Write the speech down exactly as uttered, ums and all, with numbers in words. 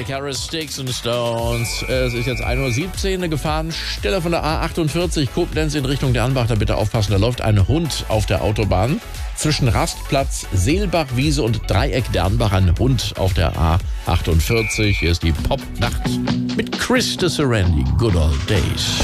Black Harris, Sticks and Stones. Es ist jetzt ein Uhr siebzehn, eine Gefahrenstelle von der A achtundvierzig, Koblenz in Richtung Dernbach. Da bitte aufpassen, da läuft ein Hund auf der Autobahn. Zwischen Rastplatz, Seelbachwiese und Dreieck Dernbach ein Hund auf der A achtundvierzig. Hier ist die Popnacht mit Chris de Serendi, Good Old Days.